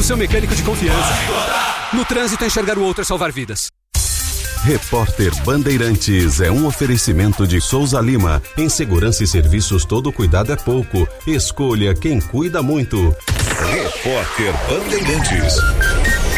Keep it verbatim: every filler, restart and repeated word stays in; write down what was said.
seu mecânico de confiança. No trânsito, enxergar o outro é salvar vidas. Repórter Bandeirantes é um oferecimento de Souza Lima. Em segurança e serviços, todo cuidado é pouco. Escolha quem cuida muito. Repórter Bandeirantes.